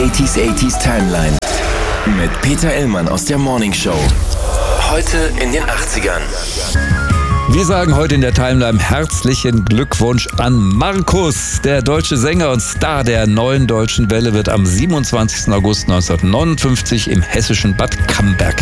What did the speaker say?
80s Timeline mit Peter Illmann aus der Morning Show. Heute in den 80ern. Wir sagen heute in der Timeline herzlichen Glückwunsch an Markus. Der deutsche Sänger und Star der neuen deutschen Welle wird am 27. August 1959 im hessischen Bad Camberg